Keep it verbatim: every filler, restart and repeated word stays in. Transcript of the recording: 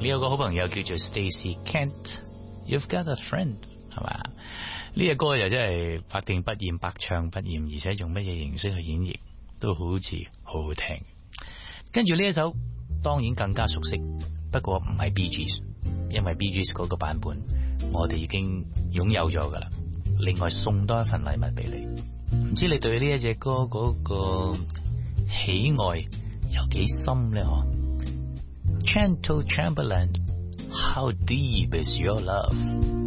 你有個好朋友叫做 Stacy Kent，You've got a friend， 係嘛？呢隻歌就真係百聽不厭，百唱不厭，而且用乜嘢形式去演繹都好似好好聽。跟住呢一首當然更加熟悉，不過唔係 Bee Gees， 因為 Bee Gees 嗰個版本我哋已經擁有咗噶啦。另外送多一份禮物俾你，唔知你對呢一隻歌嗰個喜愛有幾深呢？嗬 Chantal Chamberlain，How deep is your love？